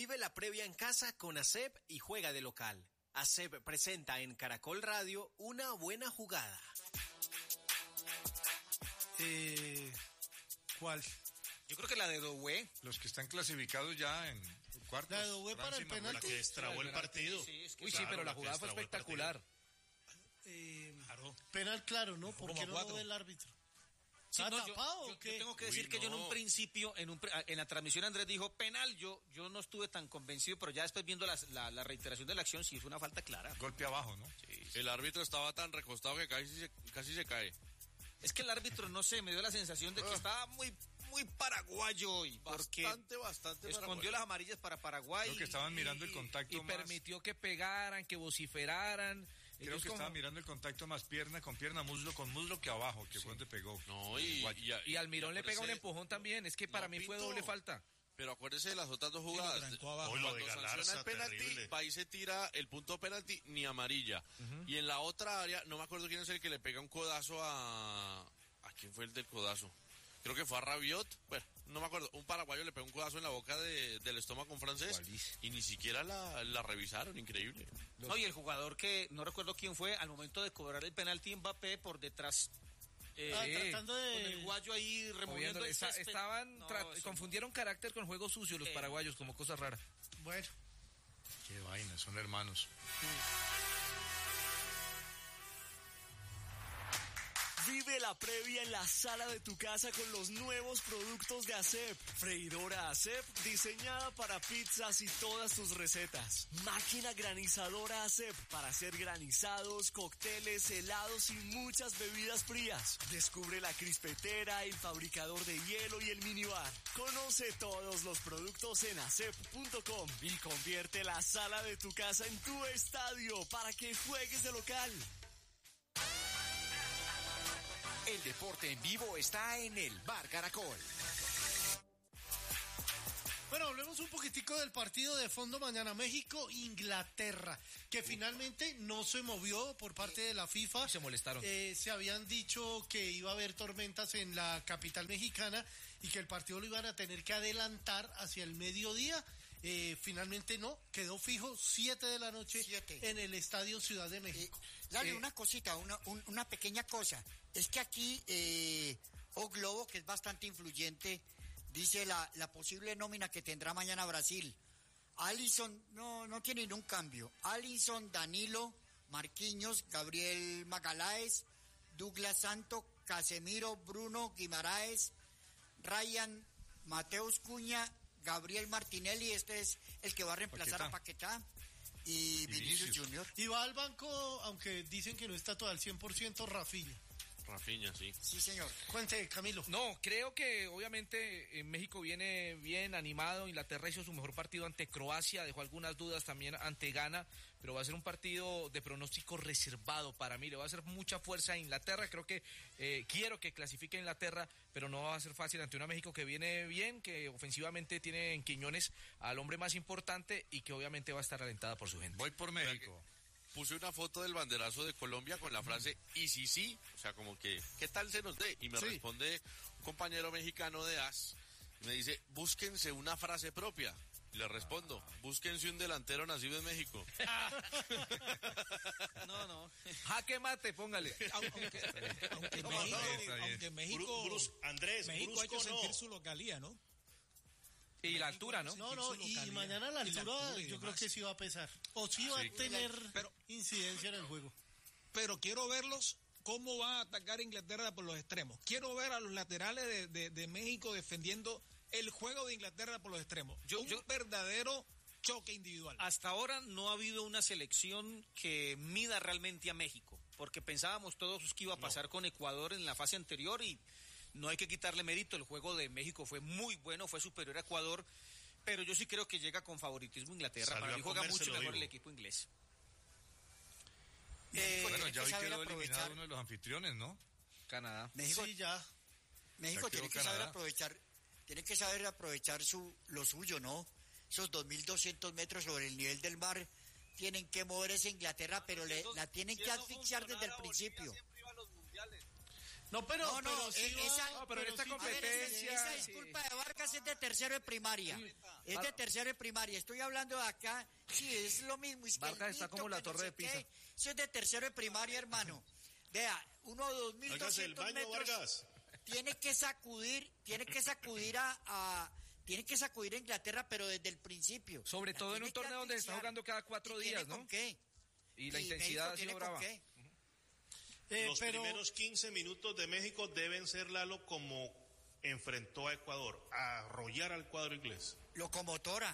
Vive la previa en casa con ASEP y juega de local. ASEP presenta en Caracol Radio Una Buena Jugada. ¿Cuál? Yo creo que la de Doué. Los que están clasificados ya en cuartos. La de Doué para el penalti. La que destrabó el partido. Sí, es que Uy, claro, sí, pero la jugada fue espectacular. Claro. Penal claro, ¿no? ¿Por qué no lo ve el árbitro? Sí, ¿Está no, tapado yo o qué? tengo que decir que yo en un principio, en la transmisión Andrés dijo penal, yo no estuve tan convencido, pero ya después viendo la reiteración de la acción sí fue una falta clara. Golpe abajo, ¿no? Sí. El árbitro estaba tan recostado que casi se cae. Es que el árbitro, no sé, me dio la sensación de que estaba muy paraguayo hoy. Bastante escondió paraguayo. las amarillas para Paraguay. Creo que estaban mirando el contacto Y más. permitió que pegaran, que vociferaran. Creo Ellos que estaban mirando el contacto más pierna con pierna, muslo con muslo que abajo, que fue donde pegó. No, Y Almirón le pega un empujón también. Es que para No, mí fue Pinto. doble falta. Pero acuérdese de las otras dos jugadas. Abajo. Lo Cuando sanciona el penalti, va y se tira el punto de penalti ni amarilla. Y en la otra área, no me acuerdo quién es el que le pega un codazo ¿A quién fue el del codazo? Creo que fue a Rabiot. Bueno, no me acuerdo. Un paraguayo le pegó un codazo en la boca del estómago en francés. Y ni siquiera la revisaron. Increíble. No, y el jugador que, no recuerdo quién fue, al momento de cobrar el penalti Mbappé por detrás. Tratando de... Con el guayo ahí removiendo el césped. Confundieron carácter con juego sucio los paraguayos, como cosa rara. Bueno. Qué vaina, son hermanos. Vive la previa en la sala de tu casa con los nuevos productos de ASEP. Freidora ASEP diseñada para pizzas y todas tus recetas. Máquina granizadora ASEP para hacer granizados, cócteles, helados y muchas bebidas frías. Descubre la crispetera, el fabricador de hielo y el minibar. Conoce todos los productos en asep.com y convierte la sala de tu casa en tu estadio para que juegues de local. El deporte en vivo está en el Bar Caracol. Bueno, hablemos un poquitico del partido de fondo mañana, México-Inglaterra, que finalmente no se movió por parte de la FIFA. Se molestaron. Se habían dicho que iba a haber tormentas en la capital mexicana y que el partido lo iban a tener que adelantar hacia el mediodía. Finalmente no, quedó fijo 7 de la noche en el Estadio Ciudad de México. Dale, una cosita, una pequeña cosa. Es que aquí O Globo, que es bastante influyente, dice la posible nómina que tendrá mañana Brasil. Alisson no tiene ningún cambio. Alisson, Danilo, Marquinhos, Gabriel Magalhães, Douglas Santo, Casemiro, Bruno Guimaraes, Ryan, Mateus Cunha, Gabriel Martinelli, este es el que va a reemplazar a Paquetá, y Vinicius Junior. Y va al banco, aunque dicen que no está todo al 100%, Rafinha, sí. Sí, señor. Cuente, Camilo. No, creo que obviamente México viene bien animado. Inglaterra hizo su mejor partido ante Croacia, dejó algunas dudas también ante Ghana, pero va a ser un partido de pronóstico reservado para mí. Le va a hacer mucha fuerza a Inglaterra. Creo que quiero que clasifique a Inglaterra, pero no va a ser fácil ante una México que viene bien, que ofensivamente tiene en Quiñones al hombre más importante y que obviamente va a estar alentada por su gente. Voy por México. Puse una foto del banderazo de Colombia con la frase y sí, o sea, como que, ¿qué tal se nos dé? Y me responde un compañero mexicano de AS, me dice, búsquense una frase propia. Y le respondo, búsquense un delantero nacido en México. No. Jaque mate, póngale. Aunque México ha hecho sentir su localía, ¿no? Y la altura, ¿no? No, y mañana la altura yo creo que sí va a pesar. O sí va a tener incidencia en el juego. Pero quiero verlos cómo va a atacar Inglaterra por los extremos. Quiero ver a los laterales de México defendiendo el juego de Inglaterra por los extremos. Un verdadero choque individual. Hasta ahora no ha habido una selección que mida realmente a México, porque pensábamos todos que iba a pasar con Ecuador en la fase anterior y no hay que quitarle mérito, el juego de México fue muy bueno, fue superior a Ecuador, pero yo sí creo que llega con favoritismo Inglaterra. Para mí juega mucho mejor el equipo inglés. Bueno, ya hoy quedó eliminado uno de los anfitriones, ¿no? Canadá. México, sí, ya. México tiene que saber aprovechar lo suyo, ¿no? Esos 2.200 metros sobre el nivel del mar tienen que mover esa Inglaterra, pero la tienen que asfixiar desde el principio. No, pero esta competencia... Esa disculpa de Vargas es de tercero de primaria. Es de tercero de primaria. Estoy hablando de acá. Sí, es lo mismo. Vargas está como la Torre de Pisa. Eso es de tercero de primaria, hermano. Vea, uno a 2.200 metros. Vargas. Tiene que sacudir a Inglaterra, pero desde el principio. Sobre todo en un torneo donde se está jugando cada 4 días, ¿no? ¿Con qué? Y la intensidad ha sido brava. Los primeros 15 minutos de México deben ser, Lalo, como enfrentó a Ecuador, a arrollar al cuadro inglés. Locomotora.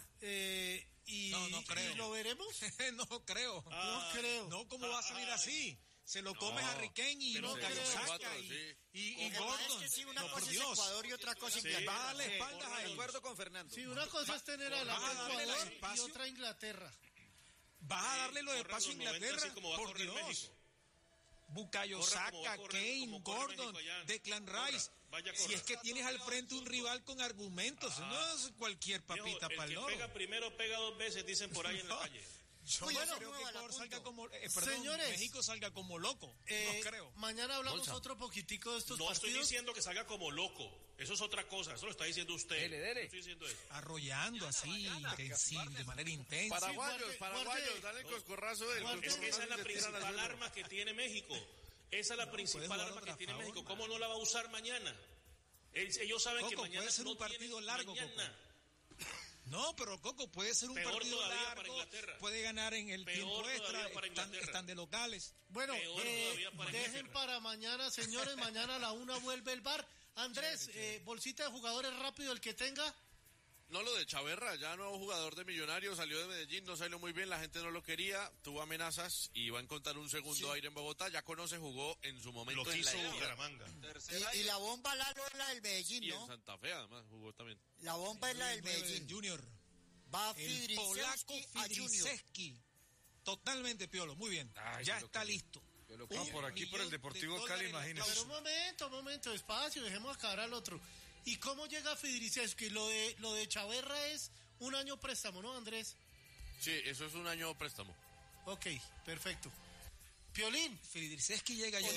No creo. ¿Y lo veremos? No creo. No creo. No, ¿cómo va a salir así? Se lo come Harry Kane y Osaka y Gordon. Es que sí, una cosa es Ecuador y otra cosa es Inglaterra. Va a darle espaldas a De ellos. acuerdo con Fernando. Sí, una cosa es tener a la Ecuador y otra Inglaterra. ¿Vas a darle lo de Corran paso a los 90 Inglaterra? así como va a Por correr Dios. México. Bukayo Corra Saka, como va a correr- Kane, como corre Gordon, México allá. Declan Corra, Rice. vaya, Si corra. es que tienes al frente un rival con argumentos, no es cualquier papita Viejo, para el el que loro. pega primero pega 2 veces, dicen por ahí en la No. calle. Yo Oye, no se creo mueva que la Ecuador salga punto. como... Señores, México salga como loco. No creo. Mañana hablamos otro poquitico de estos No estoy partidos. diciendo que salga como loco. Eso es otra cosa. Eso lo está diciendo usted. Dele. No estoy diciendo eso. Arrollando así, de manera intensa. Paraguayos, Dale el coscorrazo del Es que esa es la principal arma que tiene México. Esa es la principal jugar arma de que otra tiene forma. México. ¿Cómo no la va a usar mañana? Ellos saben que Coco, mañana puede ser no un partido tienen largo, mañana. No, pero Coco, puede ser un Peor partido todavía para largo, Inglaterra. puede ganar en el Peor tiempo todavía extra, para Inglaterra. están de locales. Bueno, Peor todavía para dejen Inglaterra. para mañana, señores. Mañana a la 1 vuelve el bar. Andrés, bolsita de jugadores rápido, el que tenga. No, lo de Chaverra, ya nuevo jugador de Millonarios, salió de Medellín, no salió muy bien, la gente no lo quería, tuvo amenazas y va a encontrar un segundo aire en Bogotá, ya conoce, jugó en su momento Lo en la quiso Equidad. Bucaramanga. Y la bomba Lalo es la del Medellín, Y en ¿no? Santa Fe además jugó también. La bomba es la del Medellín. Junior. Va El polaco Fidrisewski a Junior. Fidrisewski. Totalmente piolo, muy bien. Ay, Ya yo lo está quería. listo. por aquí, por el Deportivo Cali, imagínese. Pero un momento, despacio, dejemos acabar al otro. ¿Y cómo llega Fidrisewski? Lo de Chaverra es un año préstamo, ¿no, Andrés? Sí, eso es un año préstamo. Ok, perfecto. Piolín. Fidrisewski llega ya.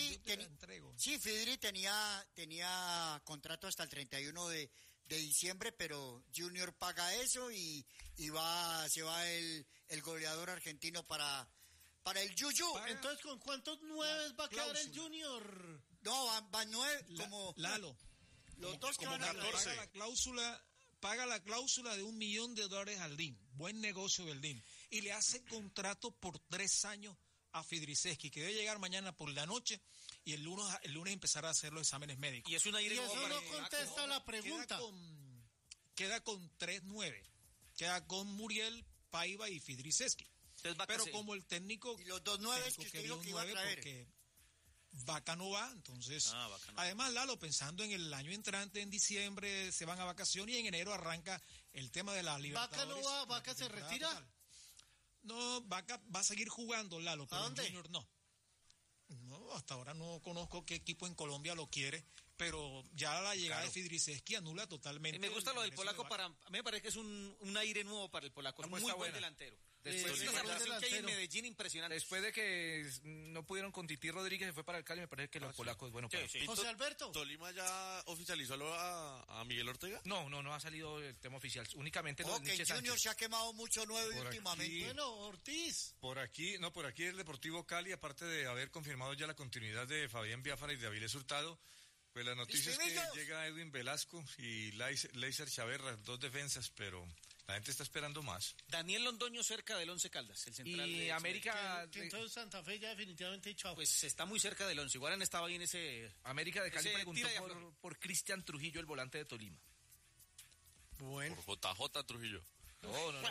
Sí, Fidri tenía contrato hasta el 31 de diciembre, pero Junior paga eso y se va el goleador argentino para el Yuyu. Entonces, ¿con cuántos 9 va a quedar el Junior? No, van 9 como... Lalo. Los dos que Como van a 14. Paga la cláusula de $1 millón al DIN. Buen negocio del DIN. Y le hace contrato por 3 años a Fidrisewski, que debe llegar mañana por la noche y el lunes empezar a hacer los exámenes médicos. Y es una Y aire eso nuevo no para contesta la pregunta. Queda con 3-9. Queda con Muriel, Paiva y Fidrisewski. Entonces, Pero Vaca como el técnico... Y los 2 9 que usted quería dijo un que iba a 9 traer. porque Vaca no va, entonces... Vaca no. Además, Lalo, pensando en el año entrante, en diciembre se van a vacaciones y en enero arranca el tema de la Libertadores. ¿Vaca no va? ¿Vaca se Temporada retira? total. No, Vaca va a seguir jugando, Lalo, pero dónde? Junior no. No, hasta ahora no conozco qué equipo en Colombia lo quiere, pero ya la llegada de Fidrisewski anula totalmente. Y me gusta lo del el regreso polaco de Vaca. a mí me parece que es un aire nuevo para el polaco. Es un muy Apuesta buen buena. delantero. Después Es una relación que hay en Medellín impresionante. Después de que no pudieron con Titi Rodríguez, se fue para el Cali, me parece que los polacos es bueno para Sí, él. sí. José Alberto. ¿Tolima ya oficializó a Miguel Ortega? No ha salido el tema oficial. Únicamente lo de Ok, Nietzsche Junior Sánchez. se ha quemado mucho 9 Por últimamente. aquí. Bueno, Ortiz. Por aquí el Deportivo Cali, aparte de haber confirmado ya la continuidad de Fabián Biafara y de Avilés Hurtado, pues la noticia es que ¡Escribillos! llega Edwin Velasco y Leiser Chaverra, 2 defensas, pero la gente está esperando más. Daniel Londoño cerca del Once Caldas, el central. Y de América, Que entonces Santa Fe ya definitivamente chao. Pues está muy cerca del Once. Igual han estado ahí en ese... América de Cali Ese preguntó tira y afloja. por Cristian Trujillo, el volante de Tolima. Bueno. Por JJ Trujillo. No.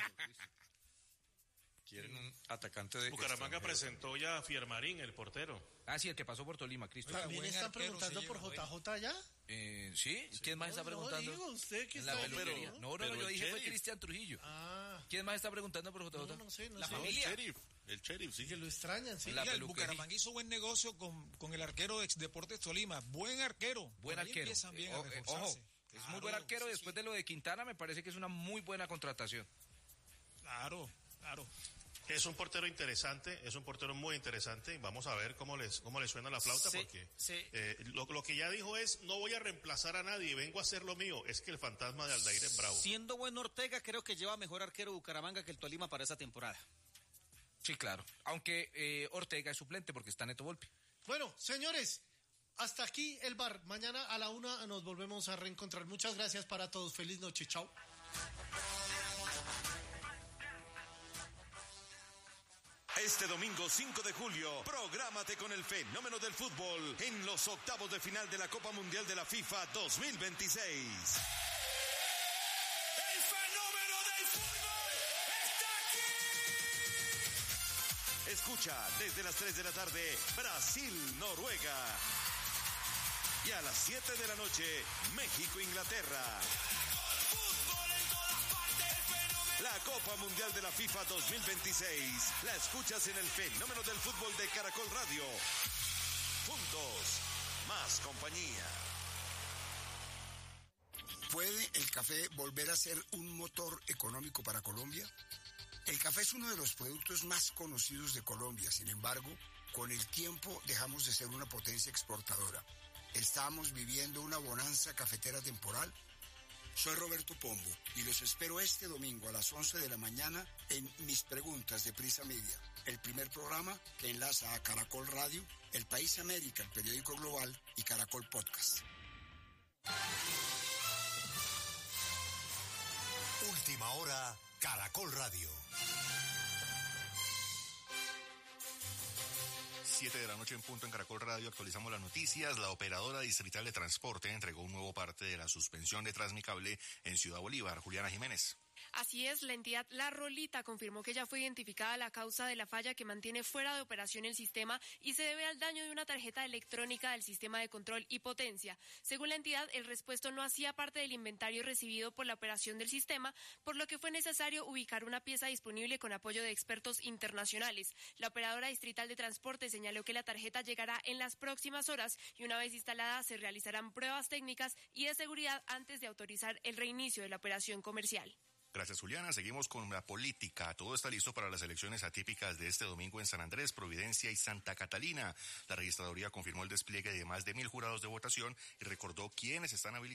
Quieren un atacante de Bucaramanga extranjero. presentó ya a Fiermarín, el portero. Ah, sí, el que pasó por Tolima, Cristian. ¿También buen están arquero preguntando se por lleva, JJ ya? ¿Sí? ¿Quién más está preguntando? No, digo, usted que En la está peluquería. oyendo. No, Pero yo el dije fue sheriff. Cristian Trujillo. Ah, ¿Quién más está preguntando por JJ? no sé. La El familia. sheriff, sí. Que lo extrañan, sí. La Mira, el peluquería. Bucaramanga hizo buen negocio con el arquero de ex Deportes Tolima. Buen arquero. Buen Por ahí arquero. empiezan bien a Ojo, reforzarse. es muy buen arquero. sí, Después de lo de Quintana, me parece que es una muy buena contratación. Claro. Es un portero interesante, es un portero muy interesante, y vamos a ver cómo le suena la flauta, Sí, porque sí. Lo que ya dijo es, no voy a reemplazar a nadie, vengo a hacer lo mío. Es que el fantasma de Aldair es bravo. Siendo bueno Ortega, creo que lleva mejor arquero Bucaramanga que el Tolima para esa temporada. Sí, claro. Aunque Ortega es suplente porque está Neto Volpi. Bueno, señores, hasta aquí el bar. Mañana a la 1 nos volvemos a reencontrar. Muchas gracias para todos. Feliz noche. Chao. Este domingo 5 de julio, prográmate con el fenómeno del fútbol en los octavos de final de la Copa Mundial de la FIFA 2026. ¡El fenómeno del fútbol está aquí! Escucha desde las 3 de la tarde, Brasil-Noruega. Y a las 7 de la noche, México-Inglaterra. La Copa Mundial de la FIFA 2026 la escuchas en el fenómeno del fútbol de Caracol Radio. Juntos, más compañía. ¿Puede el café volver a ser un motor económico para Colombia? El café es uno de los productos más conocidos de Colombia. Sin embargo, con el tiempo dejamos de ser una potencia exportadora. ¿Estamos viviendo una bonanza cafetera temporal? Soy Roberto Pombo y los espero este domingo a las 11 de la mañana en Mis Preguntas de Prisa Media, el primer programa que enlaza a Caracol Radio, El País América, el periódico global, y Caracol Podcast. Última hora, Caracol Radio. 7 de la noche en punto en Caracol Radio, actualizamos las noticias. La operadora distrital de transporte entregó un nuevo parte de la suspensión de Transmicable en Ciudad Bolívar. Juliana Jiménez. Así es, la entidad La Rolita confirmó que ya fue identificada la causa de la falla que mantiene fuera de operación el sistema y se debe al daño de una tarjeta electrónica del sistema de control y potencia. Según la entidad, el repuesto no hacía parte del inventario recibido por la operación del sistema, por lo que fue necesario ubicar una pieza disponible con apoyo de expertos internacionales. La operadora distrital de transporte señaló que la tarjeta llegará en las próximas horas y una vez instalada se realizarán pruebas técnicas y de seguridad antes de autorizar el reinicio de la operación comercial. Gracias, Juliana. Seguimos con la política. Todo está listo para las elecciones atípicas de este domingo en San Andrés, Providencia y Santa Catalina. La registraduría confirmó el despliegue de más de 1.000 jurados de votación y recordó quiénes están habilitados